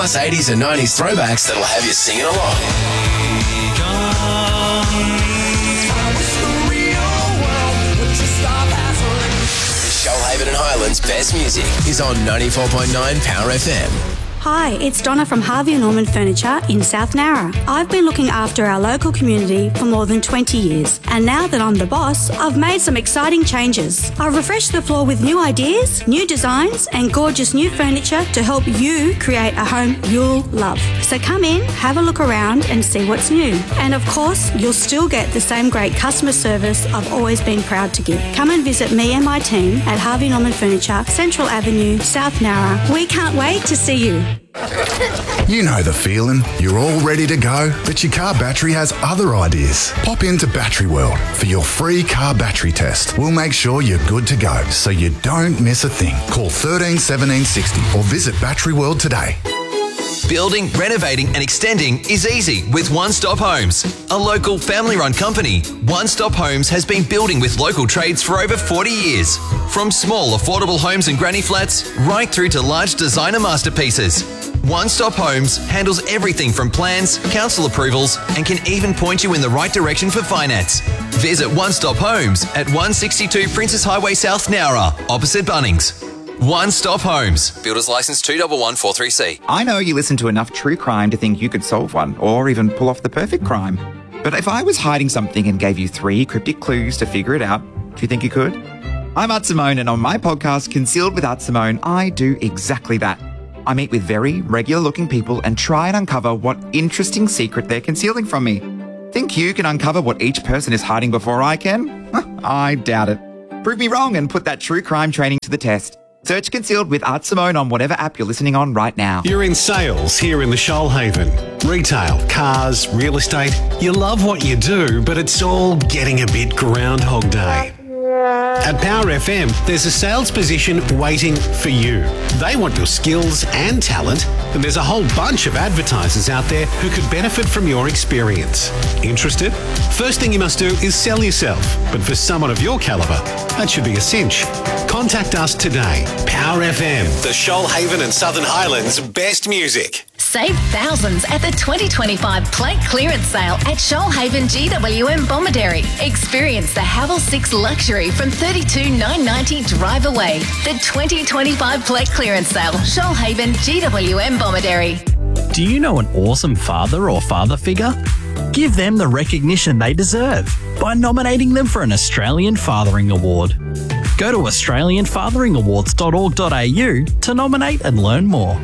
plus 80s and 90s throwbacks that'll have you singing along. Shoalhaven and Highlands' best music is on 94.9 Power FM. Hi, it's Donna from Harvey Norman Furniture in South Nowra. I've been looking after our local community for more than 20 years, and now that I'm the boss, I've made some exciting changes. I've refreshed the floor with new ideas, new designs, and gorgeous new furniture to help you create a home you'll love. So come in, have a look around and see what's new. And of course, you'll still get the same great customer service I've always been proud to give. Come and visit me and my team at Harvey Norman Furniture, Central Avenue, South Nowra. We can't wait to see you. You know the feeling. You're all ready to go, but your car battery has other ideas. Pop into Battery World for your free car battery test. We'll make sure you're good to go, so you don't miss a thing. Call 13 17 60 or visit Battery World today. Building, renovating and extending is easy with One Stop Homes. A local family-run company, One Stop Homes has been building with local trades for over 40 years. From small, affordable homes and granny flats, right through to large designer masterpieces. One Stop Homes handles everything from plans, council approvals, and can even point you in the right direction for finance. Visit One Stop Homes at 162 Princess Highway South Nowra, opposite Bunnings. One Stop Homes. Builders Licence 211443C. I know you listen to enough true crime to think you could solve one, or even pull off the perfect crime. But if I was hiding something and gave you 3 cryptic clues to figure it out, do you think you could? I'm Art Simone, and on my podcast, Concealed with Art Simone, I do exactly that. I meet with very regular-looking people and try and uncover what interesting secret they're concealing from me. Think you can uncover what each person is hiding before I can? I doubt it. Prove me wrong and put that true crime training to the test. Search Concealed with Art Simone on whatever app you're listening on right now. You're in sales here in the Shoalhaven. Retail, cars, real estate. You love what you do, but it's all getting a bit Groundhog Day. At Power FM, there's a sales position waiting for you. They want your skills and talent, and there's a whole bunch of advertisers out there who could benefit from your experience. Interested? First thing you must do is sell yourself, but for someone of your calibre, that should be a cinch. Contact us today. Power FM, the Shoalhaven and Southern Highlands' best music. Save thousands at the 2025 plate clearance sale at Shoalhaven GWM Bomaderry. Experience the Havel 6 luxury from $32,990 drive away. The 2025 plate clearance sale, Shoalhaven GWM Bomaderry. Do you know an awesome father or father figure? Give them the recognition they deserve by nominating them for an Australian Fathering Award. Go to australianfatheringawards.org.au to nominate and learn more.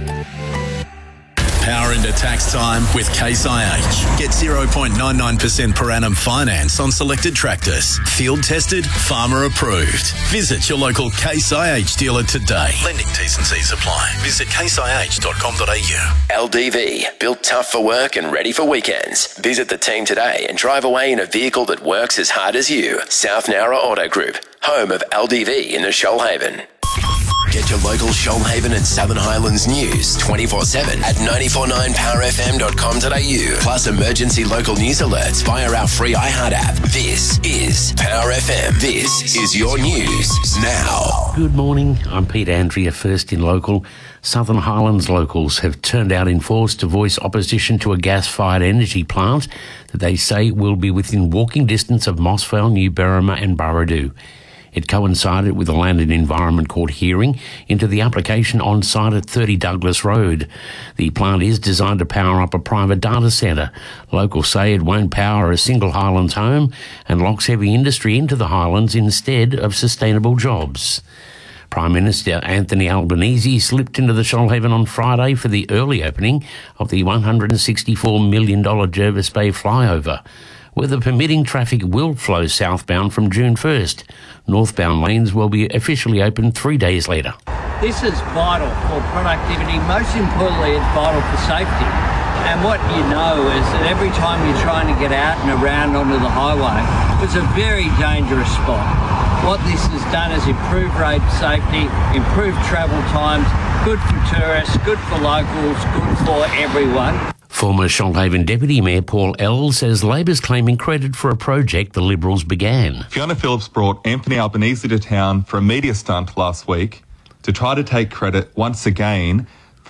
Power into tax time with Case IH. Get 0.99% per annum finance on selected tractors. Field tested, farmer approved. Visit your local Case IH dealer today. Lending T's and C's apply. Visit caseih.com.au. LDV, built tough for work and ready for weekends. Visit the team today and drive away in a vehicle that works as hard as you. South Nowra Auto Group, home of LDV in the Shoalhaven. Get your local Shoalhaven and Southern Highlands news 24/7 at 949powerfm.com.au. Plus emergency local news alerts via our free iHeart app. This is Power FM. This is your news now. Good morning. I'm Pete Andrea, first in local. Southern Highlands locals have turned out in force to voice opposition to a gas-fired energy plant that they say will be within walking distance of Mossvale, New Berrima and Burradoo. It coincided with the Land and Environment Court hearing into the application on site at 30 Douglas Road. The plant is designed to power up a private data centre. Locals say it won't power a single Highlands home and locks heavy industry into the Highlands instead of sustainable jobs. Prime Minister Anthony Albanese slipped into the Shoalhaven on Friday for the early opening of the $164 million Jervis Bay flyover. Weather permitting, traffic will flow southbound from June 1st. Northbound lanes will be officially open 3 days later. This is vital for productivity. Most importantly, it's vital for safety. And what you know is that every time you're trying to get out and around onto the highway, it's a very dangerous spot. What this has done is improve road safety, improve travel times, good for tourists, good for locals, good for everyone. Former Shoalhaven Deputy Mayor Paul L says Labor's claiming credit for a project the Liberals began. Fiona Phillips brought Anthony Albanese to town for a media stunt last week to try to take credit once again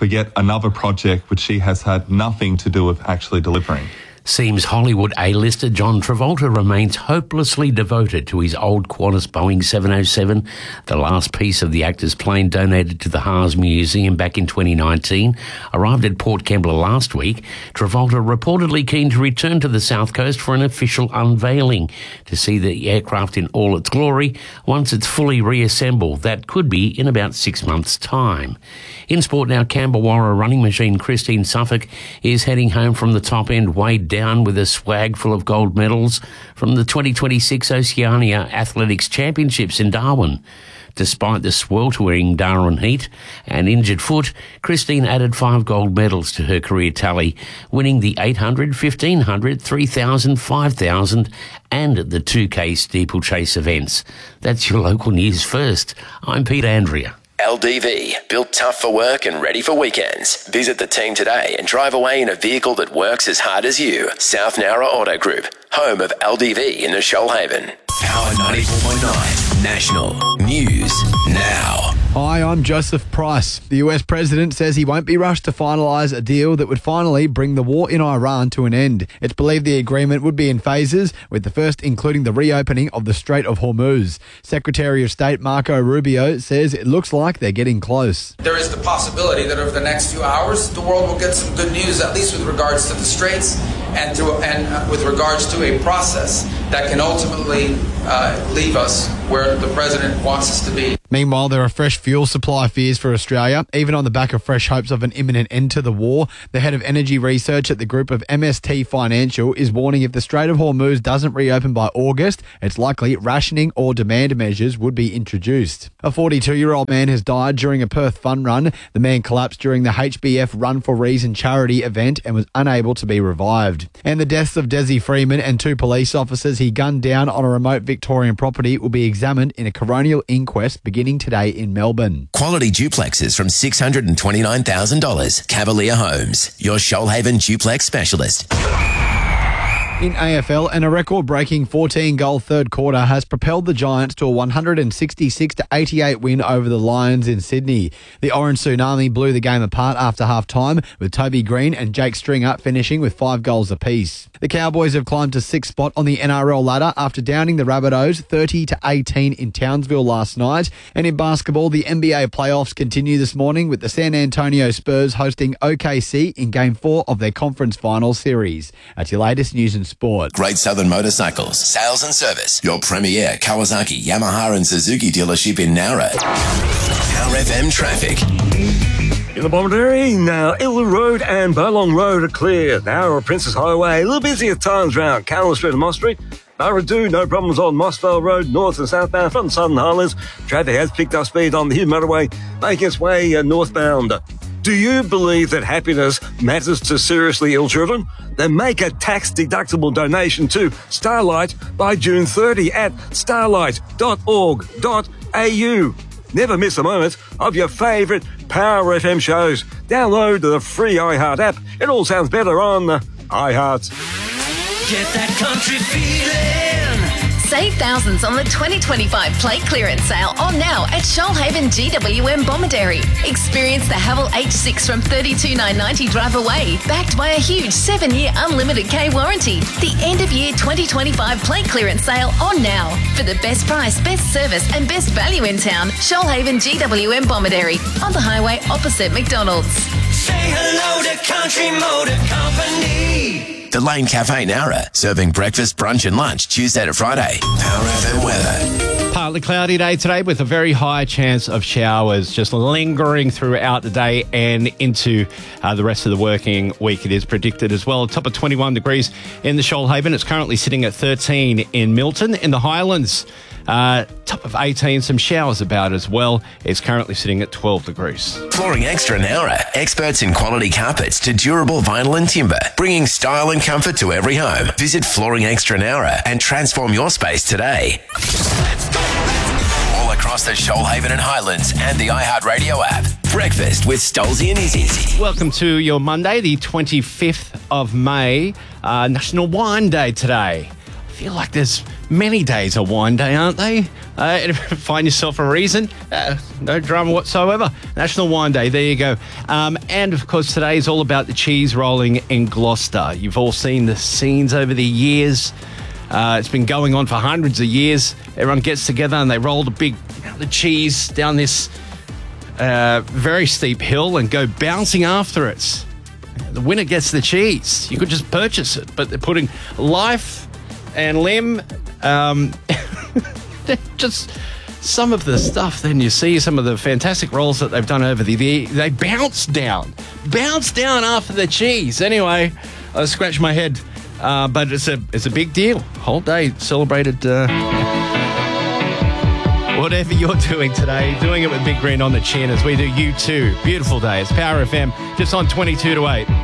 for yet another project which she has had nothing to do with actually delivering. Seems Hollywood A-lister John Travolta remains hopelessly devoted to his old Qantas Boeing 707, the last piece of the actor's plane donated to the Haas Museum back in 2019. Arrived at Port Kembla last week, Travolta reportedly keen to return to the South Coast for an official unveiling to see the aircraft in all its glory once it's fully reassembled. That could be in about 6 months' time. In sport now, Camberwarra running machine Christine Suffolk is heading home from the top end, weighed down with a swag full of gold medals from the 2026 Oceania Athletics Championships in Darwin. Despite the sweltering Darwin heat and injured foot, Christine added 5 gold medals to her career tally, winning the 800, 1500, 3000, 5000 and the 2K steeplechase events. That's your local news first. I'm Pete Andrea. LDV, built tough for work and ready for weekends. Visit the team today and drive away in a vehicle that works as hard as you. South Nowra Auto Group, home of LDV in the Shoalhaven. Power 94.9, National News Now. Hi, I'm Joseph Price. The US president says he won't be rushed to finalise a deal that would finally bring the war in Iran to an end. It's believed the agreement would be in phases, with the first including the reopening of the Strait of Hormuz. Secretary of State Marco Rubio says it looks like they're getting close. There is the possibility that over the next few hours, the world will get some good news, at least with regards to the Straits and with regards to a process that can ultimately leave us where the president wants us to be. Meanwhile, there are fresh fuel supply fears for Australia. Even on the back of fresh hopes of an imminent end to the war, the head of energy research at the group of MST Financial is warning if the Strait of Hormuz doesn't reopen by August, it's likely rationing or demand measures would be introduced. A 42-year-old man has died during a Perth fun run. The man collapsed during the HBF Run for Reason charity event and was unable to be revived. And the deaths of Desi Freeman and 2 police officers he gunned down on a remote Victorian property will be examined in a coronial inquest beginning today in Melbourne. Quality duplexes from $629,000. Cavalier Homes, your Shoalhaven duplex specialist. In AFL, and a record-breaking 14-goal third quarter has propelled the Giants to a 166-88 win over the Lions in Sydney. The Orange Tsunami blew the game apart after half-time, with Toby Green and Jake Stringer finishing with 5 goals apiece. The Cowboys have climbed to 6th spot on the NRL ladder after downing the Rabbitohs 30-18 in Townsville last night. And in basketball, the NBA playoffs continue this morning with the San Antonio Spurs hosting OKC in Game 4 of their conference final series. That's your latest news and sport. Great Southern Motorcycles, sales and service. Your premier Kawasaki, Yamaha and Suzuki dealership in Nowra. Power FM traffic. In the Bomaderry, now Illa Road and Burlong Road are clear. Nowra Princess Highway, a little busy at times round Callum Street and Moss Street. Barradoo, no problems on Mossvale Road, north and southbound from the Southern Highlands. Traffic has picked up speed on the Hume Motorway, making its way northbound. Do you believe that happiness matters to seriously ill children? Then make a tax-deductible donation to Starlight by June 30 at starlight.org.au. Never miss a moment of your favourite Power FM shows. Download the free iHeart app. It all sounds better on iHeart. Get that country feeling. Save thousands on the 2025 plate clearance sale on now at Shoalhaven GWM Bomaderry. Experience the Haval H6 from $32,990 drive away, backed by a huge 7-year unlimited K warranty. The end of year 2025 plate clearance sale on now. For the best price, best service and best value in town, Shoalhaven GWM Bomaderry on the highway opposite McDonald's. Say hello to Country Motor Company. The Lane Cafe Nowra, serving breakfast, brunch and lunch Tuesday to Friday. Power FM weather. Partly cloudy day today with a very high chance of showers just lingering throughout the day and into the rest of the working week. It is predicted as well. Top of 21 degrees in the Shoalhaven. It's currently sitting at 13 in Milton. In the Highlands, top of 18, some showers about as well. It's currently sitting at 12 degrees. Flooring Extra Nowra, experts in quality carpets to durable vinyl and timber, bringing style and comfort to every home. Visit Flooring Extra Nowra and transform your space today. All across the Shoalhaven and Highlands and the iHeartRadio app. Breakfast with Stolzy and Izzy. Welcome to your Monday, the 25th of May, National Wine Day today. feel like there's many days of wine day, aren't they? Find yourself a reason. No drama whatsoever. National Wine Day. There you go. And, of course, today is all about the cheese rolling in Gloucester. You've all seen the scenes over the years. It's been going on for hundreds of years. Everyone gets together and they roll the cheese down this very steep hill and go bouncing after it. The winner gets the cheese. You could just purchase it, but they're putting life and limb, just some of the stuff. Then you see some of the fantastic rolls that they've done over they bounce down after the cheese. Anyway, I scratch my head, but it's a big deal. Whole day celebrated. Whatever you're doing today, doing it with Big Grin on the chin as we do you too. Beautiful day. It's Power FM, just on 22 to 8.